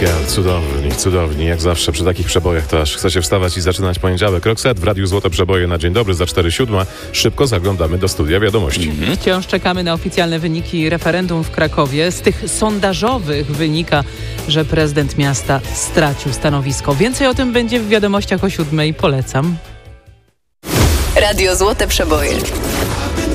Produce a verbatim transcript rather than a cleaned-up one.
Girl, cudowni, cudowni. Jak zawsze przy takich przebojach to aż chce się wstawać i zaczynać poniedziałek. Roxette w Radiu Złote Przeboje na dzień dobry za cztery siódma. Szybko zaglądamy do studia wiadomości. Mhm. Wciąż czekamy na oficjalne wyniki referendum w Krakowie. Z tych sondażowych wynika, że prezydent miasta stracił stanowisko. Więcej o tym będzie w wiadomościach o siódmej. Polecam. Radio Złote Przeboje.